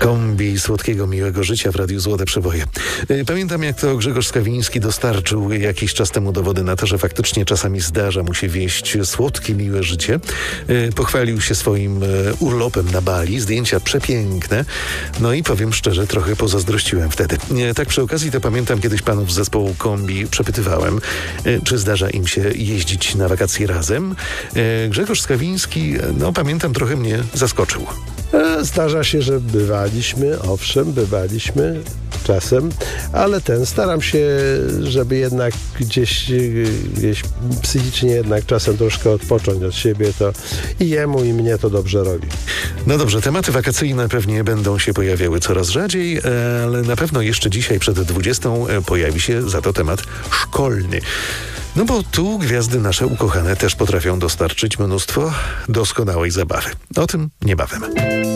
Kombi słodkiego, miłego życia w Radiu Złote Przeboje. Pamiętam, jak to Grzegorz Skawiński dostarczył jakiś czas temu dowody na to, że faktycznie czasami zdarza mu się wieść słodkie, miłe życie. Pochwalił się swoim urlopem na Bali, zdjęcia przepiękne. No i powiem szczerze, trochę pozazdrościłem wtedy. Tak przy okazji to pamiętam, kiedyś panów z zespołu Kombi przepytywałem, czy zdarza im się jeździć na wakacje razem. Grzegorz Skawiński, no pamiętam, trochę mnie zaskoczył. Zdarza się, że bywaliśmy czasem, ale staram się, żeby jednak gdzieś psychicznie jednak czasem troszkę odpocząć od siebie, to i jemu, i mnie to dobrze robi. No dobrze, tematy wakacyjne pewnie będą się pojawiały coraz rzadziej, ale na pewno jeszcze dzisiaj przed 20 pojawi się za to temat szkolny. No bo tu gwiazdy nasze ukochane też potrafią dostarczyć mnóstwo doskonałej zabawy. O tym niebawem.